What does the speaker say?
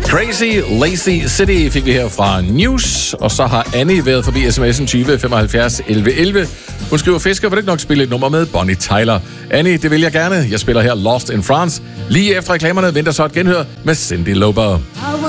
Crazy Lazy City fik vi her fra News, og så har Annie været forbi sms'en 20 75 11 11. Hun skriver, Fisker, vil du ikke nok spille et nummer med Bonnie Tyler? Annie, det vil jeg gerne. Jeg spiller her Lost in France. Lige efter reklamerne venter så et genhør med Cyndi Lauper.